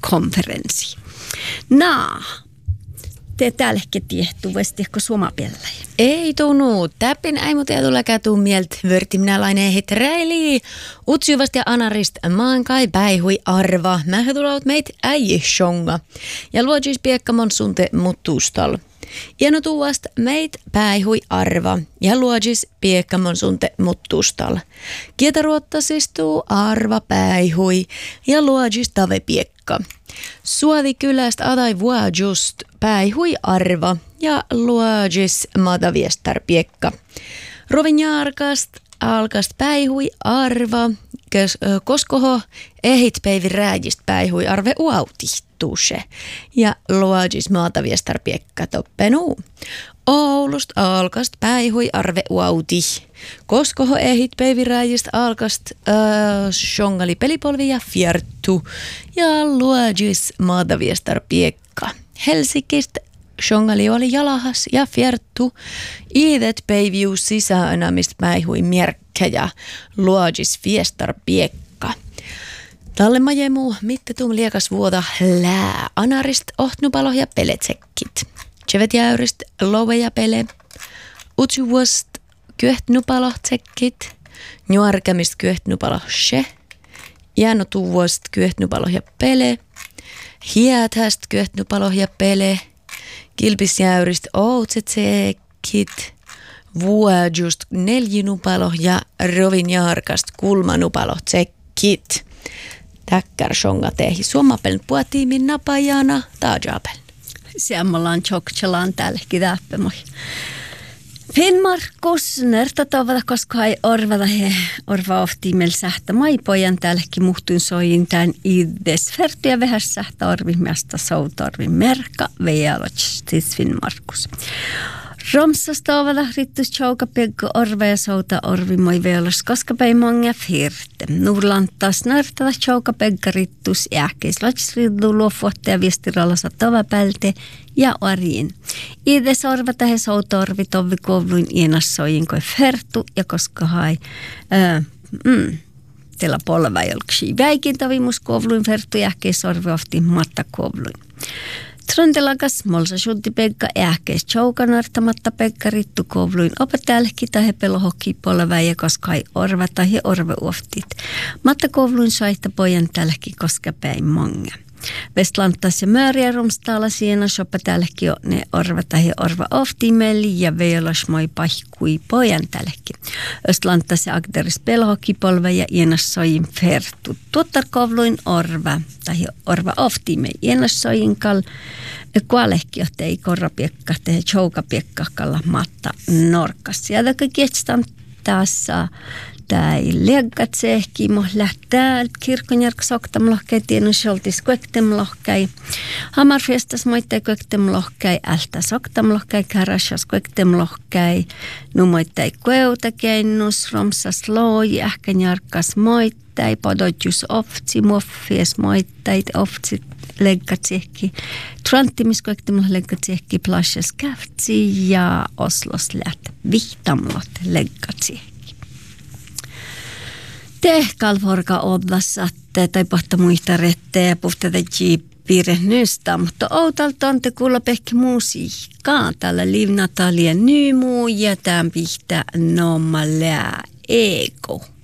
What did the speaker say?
konferenssi. Te täälläkin tiehtuvästi, kun suomapelle. Ei tunnu. Täppin ei muuten tulla kätuu mieltä vörtimnä laineehit räili. Utsuvasti ja anarist maankai päihui arva. Mähä tulevat meitä äijä shonga. Ja luodjis piekkamon sunte muttustal. Ieno tuuvast meit päihui arva ja luodjis piekkamon sunte muttustal. Kietaruottasistuu arva päihui ja luodjis tave piekka. Suovi kylästä adai vuodjust päihui arva ja luodjis mataviestar piekka. Rovin jarkast alkast päihui arva, koskoho ehit päivi rääjist päihui arve uautihtuuse ja luodjis mataviestar piekka toppenu. Oulust alkast päihui arve uauti. Koskoho ehit päivi rääjist alkast shongali pelipolvi ja fjerttu ja luodjis mataviestar piekka. Helsingistä shongali oli jalahas ja fjerttu. Iidet päivius sisäänämistä päihui mierkkä ja luodjis fiestar piekka. Talle majemu mitte tum liekas vuoda lää anarist ohtnupalo ja peletsekkit. Chevet jäyrist love ja pele. Utsuvuost kyöhtnupalo tsekkit. Nuarkamist kyöhtnupalo she. Jääno tuvuost kyöhtnupalo ja pele. Hiäthäst kyöhtnupalo ja pele. Kilpisjäyrist outsetsekit. Vuodjust neljinupalo ja rovin jaarkast kulmanupalo tsekkit. Täkkär shonga tehi suomapeln puatiimin napajana taajapeln. Semmolaan tjoktsalaan täälläkin täppemoi. Finnmarkus närtatavada, koska ei orva oftiimel sähtä maipojan täälläkin muhtuin soin tämän ides färtyä vähäs sähtä orvimesta soutorvin merkka vejalotsis Finnmarkus. Romsastavada rittus tjauka peggo orva ja souta orvi moi velos, koska päin mange firte. Nurlantas närtada tjauka pegga rittus ähkeis lotsriddu luofuotte ja viestiralla sattava pälte ja arjen. Ides orva tähe souta orvi tovi kovluin ienassoin koi fertu ja koska hai teillä polva jolksi väikin tavimus kovluin fertu ja ähkeis orvi ofti matta kovluin. Trondelakas molsa shunti pekka ähkeis tjoukanartamatta pekka rittu kovluin opetälki tahe pelohokki polva ja koska ei orva tahi orve uoftit. Matta kovluin saihta pojan tälki koska päin mange. Vestlantas ja määriä rumstaala siena shoppa tälki jo ne orva tahi orva oftimeli ja veelas moi pahkui pojan tälki. Östlantas ja agderis pelohokki polva ja ienassoin fertu. Tuottar kovluin orva tahi orva oftimeli ienassoin kal. Kualehki, että ei korrapiekka, tehdä tjoukapiekkakkalla matta norkas. Ja täkä kietstan tässä tai leggat sehki, mo lähtää kirkonjärk soktamlohkei, tienus oltis kuektemlohkei. Hamarfiestas moittai kuektemlohkei, ältä soktamlohkei, karasjas kuektemlohkei. Nu moittai kueutakennus, romsas looji, ähkänjarkas moittai, podotjus oftsi, muoffies moittai, oftsit. Leggatsiekki, tranttimiskuektimalla leggatsiekki, plasjas käftsi ja oslos läht vihtamlot leggatsiekki. Te kalvorka odlassatte tai pohta muista retteä puhtata jiippiire nystä, mutta outalta on te kuulla pehki musiikkaa. Tällä Liv Natalia Nymuu ja tämän pihtä Nomma lää ego.